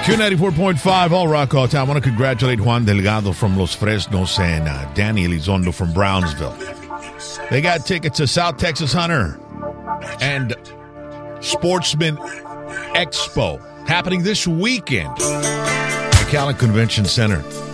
Q94.5 All Rock All Time. I want to congratulate Juan Delgado from Los Fresnos and Danny Elizondo from Brownsville. They got tickets to South Texas Hunter and Sportsman Expo happening this weekend at McAllen Convention Center.